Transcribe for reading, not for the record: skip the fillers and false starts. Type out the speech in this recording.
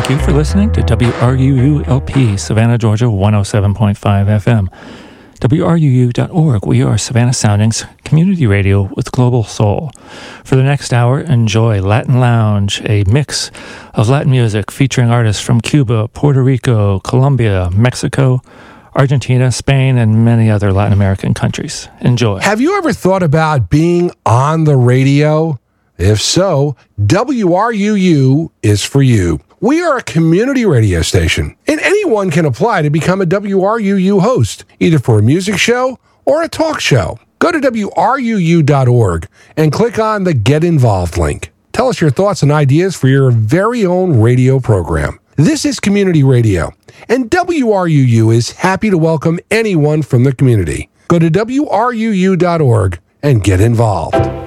Thank you for listening to WRUU-LP, Savannah, Georgia, 107.5 FM. WRUU.org. We are Savannah Sounding's community radio with global soul. For the next hour, enjoy Latin Lounge, a mix of Latin music featuring artists from Cuba, Puerto Rico, Colombia, Mexico, Argentina, Spain, and many other Latin American countries. Enjoy. Have you ever thought about being on the radio? If so, WRUU is for you. We are a community radio station, and anyone can apply to become a WRUU host, either for a music show or a talk show. Go to WRUU.org and click on the Get Involved link. Tell us your thoughts and ideas for your very own radio program. This is community radio, and WRUU is happy to welcome anyone from the community. Go to WRUU.org and get involved.